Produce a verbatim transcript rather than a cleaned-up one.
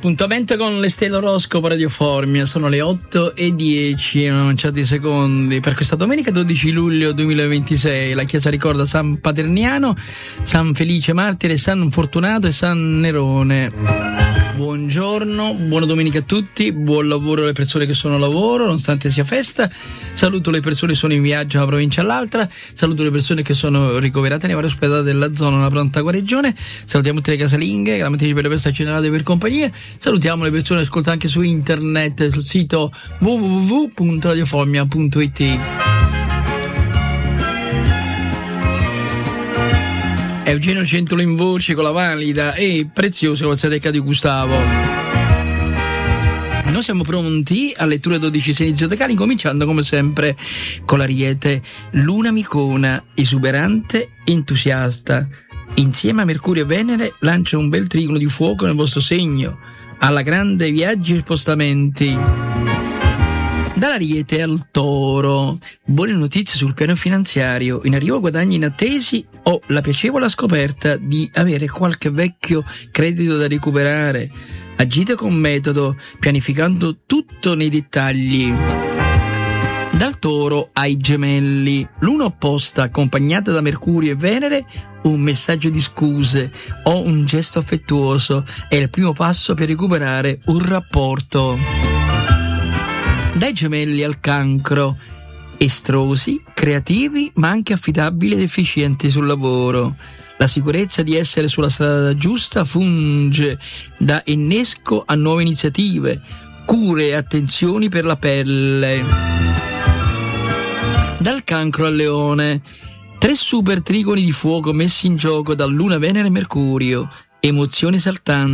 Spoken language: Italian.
Appuntamento con le stelle oroscopo Radio Formia, sono le otto e dieci, una manciata di secondi per questa domenica dodici luglio duemilaventisei. La Chiesa ricorda San Paterniano, San Felice Martire, San Fortunato e San Nerone. Buongiorno, buona domenica a tutti, buon lavoro alle persone che sono a lavoro nonostante sia festa. Saluto le persone che sono in viaggio da una provincia all'altra, saluto le persone che sono ricoverate nei vari ospedali della zona, una pronta guarigione. Salutiamo tutte le casalinghe, grammatrici per le persone generate per compagnia. Salutiamo le persone che ascoltano anche su internet sul sito w w w punto radioformia punto i t. Eugenio Centolo in voce con la valida e preziosa Mazzateca di Gustavo. Noi siamo pronti a lettura dodici segni zodiacali, cominciando come sempre con l'Ariete. Luna micona, esuberante, entusiasta. Insieme a Mercurio e Venere lancia un bel trigono di fuoco nel vostro segno. Alla grande viaggi e spostamenti. Dall'Ariete al Toro, buone notizie sul piano finanziario, in arrivo guadagni inattesi o la piacevole scoperta di avere qualche vecchio credito da recuperare. Agite con metodo, pianificando tutto nei dettagli. Dal Toro ai Gemelli, luna opposta accompagnata da Mercurio e Venere, un messaggio di scuse o un gesto affettuoso è il primo passo per recuperare un rapporto. Dai Gemelli al Cancro, estrosi, creativi ma anche affidabili ed efficienti sul lavoro. La sicurezza di essere sulla strada giusta funge da innesco a nuove iniziative, cure e attenzioni per la pelle. Dal Cancro al Leone, tre super trigoni di fuoco messi in gioco da Luna, Venere e Mercurio, emozioni esaltanti.